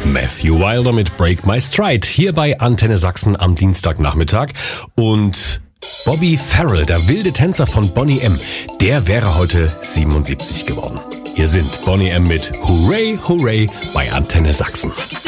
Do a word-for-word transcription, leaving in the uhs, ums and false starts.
Matthew Wilder mit Break My Stride hier bei Antenne Sachsen am Dienstagnachmittag. Und Bobby Farrell, der wilde Tänzer von Boney M., der wäre heute siebenundsiebzig geworden. Hier sind Boney M. mit Hooray, Hooray bei Antenne Sachsen.